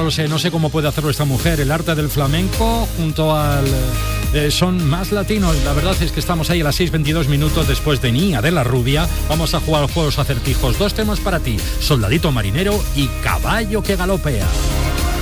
lo sé, no sé cómo puede hacerlo esta mujer. El arte del flamenco junto al son más latinos. La verdad es que estamos ahí a las 6:22 minutos después de Niña de la Rubia. Vamos a jugar juegos acertijos. 2 temas para ti: Soldadito Marinero y Caballo que Galopea.